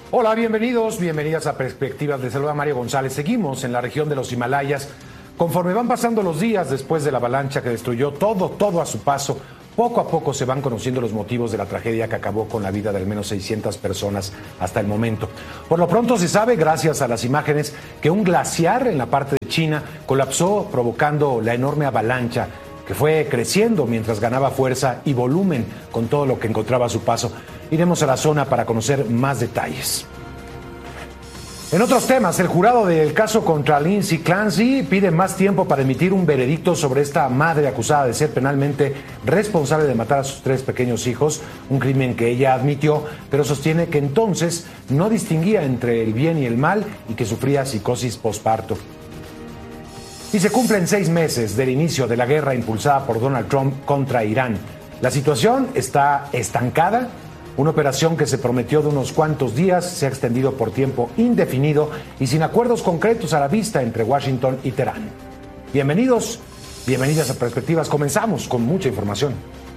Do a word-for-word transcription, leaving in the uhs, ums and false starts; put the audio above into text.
Hola, bienvenidos, bienvenidas a Perspectivas. Les saluda Mario González. Seguimos en la región de los Himalayas. Conforme van pasando los días después de la avalancha que destruyó todo, todo a su paso, poco a poco se van conociendo los motivos de la tragedia que acabó con la vida de al menos seiscientas personas hasta el momento. Por lo pronto se sabe, gracias a las imágenes, que un glaciar en la parte de China colapsó, provocando la enorme avalancha que fue creciendo mientras ganaba fuerza y volumen con todo lo que encontraba a su paso. Iremos a la zona para conocer más detalles. En otros temas, el jurado del caso contra Lindsay Clancy pide más tiempo para emitir un veredicto sobre esta madre acusada de ser penalmente responsable de matar a sus tres pequeños hijos, un crimen que ella admitió, pero sostiene que entonces no distinguía entre el bien y el mal y que sufría psicosis posparto. Y se cumplen seis meses del inicio de la guerra impulsada por Donald Trump contra Irán. La situación está estancada. Una operación que se prometió de unos cuantos días se ha extendido por tiempo indefinido y sin acuerdos concretos a la vista entre Washington y Teherán. Bienvenidos, bienvenidas a Perspectivas. Comenzamos con mucha información.